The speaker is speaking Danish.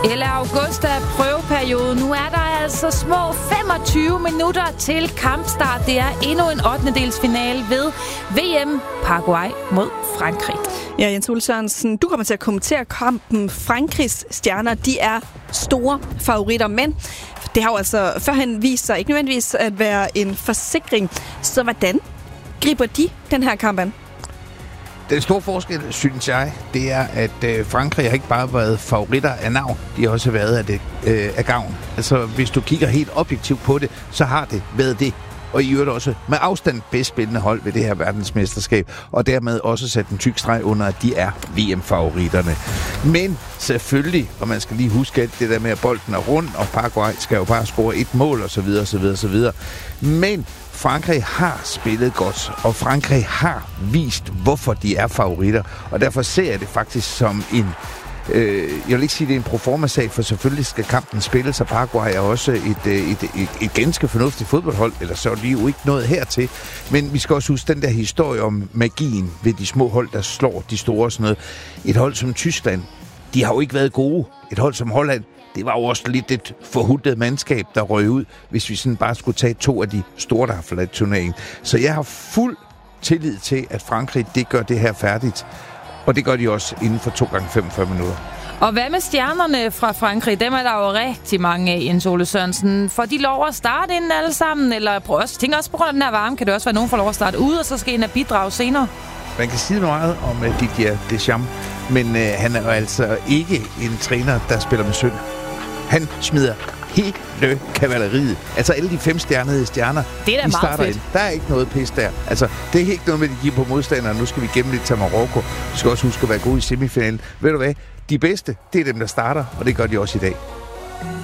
Eller august er prøveperiode. Nu er der altså små 25 minutter til kampstart. Det er endnu en 8. finale ved VM Paraguay mod Frankrig. Ja, Jens Ole Sørensen, du kommer til at kommentere kampen. Frankrigs stjerner, de er store favoritter, men det har jo altså førhen vist sig ikke nødvendigvis at være en forsikring. Så hvordan griber de den her kamp an? Den store forskel, synes jeg, det er, at Frankrig har ikke bare været favoritter af navn, de har også været af gavn. Altså, hvis du kigger helt objektivt på det, så har det været det. Og i øvrigt også med afstand bedst spillende hold ved det her verdensmesterskab, og dermed også sat en tyk streg under, at de er VM-favoritterne. Men selvfølgelig, og man skal lige huske, at det der med, at bolden er rundt, og Paraguay skal jo bare score et mål, osv. osv. Men Frankrig har spillet godt, og Frankrig har vist, hvorfor de er favoritter. Og derfor ser jeg det faktisk som en... Jeg vil ikke sige, at det er en proforma-sag, for selvfølgelig skal kampen spilles, og Paraguay er også et ganske fornuftigt fodboldhold, eller så er de jo ikke noget hertil. Men vi skal også huske den der historie om magien ved de små hold, der slår de store og sådan noget. Et hold som Tyskland, de har jo ikke været gode. Et hold som Holland, det var jo også lidt et forhuttet mandskab, der røg ud, hvis vi sådan bare skulle tage 2 af de store, der har forladt turneringen. Så jeg har fuld tillid til, at Frankrig, det gør det her færdigt. Og det gør de også inden for 2 gange 45 minutter. Og hvad med stjernerne fra Frankrig? Dem er der jo rigtig mange af, Jens Ole Sørensen. Får de lov at starte inden alle sammen? Eller tænker også på grund af den her varme, kan det også være, at nogen får lov at starte ude, og så skal en af bidrage senere? Man kan sige meget om Didier Deschamps, men han er jo altså ikke en træner, der spiller med synd. Han smider hele kavaleriet. Altså alle de 5-stjernede stjerner, det er da meget fedt. Der er ikke noget pis der. Altså, det er ikke noget med, de giver på modstandere. Nu skal vi gemme lidt til Marokko. Vi skal også huske at være gode i semifinalen. Ved du hvad? De bedste, det er dem, der starter, og det gør de også i dag.